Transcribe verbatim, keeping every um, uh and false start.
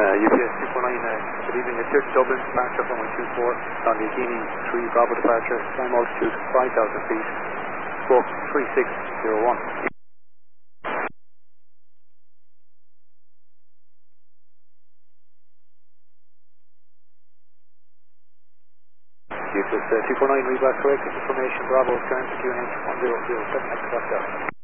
U P S two four nine, uh, good evening. It's here to Dublin, departure from one two four, on the Akini three Bravo departure, climb altitude five thousand feet, stroke three six zero one. U P S uh, two four nine, read back correct information, Bravo, turn to Q N H one zero zero seven, next cross out.